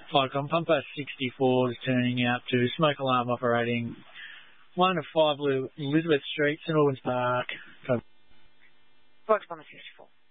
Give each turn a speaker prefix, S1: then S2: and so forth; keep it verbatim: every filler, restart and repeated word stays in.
S1: Icon Pumper sixty-four is turning out to smoke alarm operating one of five Elizabeth Street, St Albans Park.
S2: Fox Pumper sixty-four.